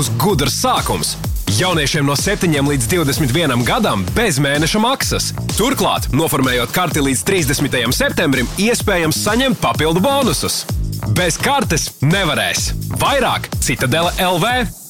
Gudrs sākums. Jauniešiem no 7 līdz 21 gadam bez mēneša maksas. Turklāt, noformējot karti līdz 30. septembrim, iespējams saņemt papildu bonusus. Bez kartes nevarēs. Vairāk Citadele LV.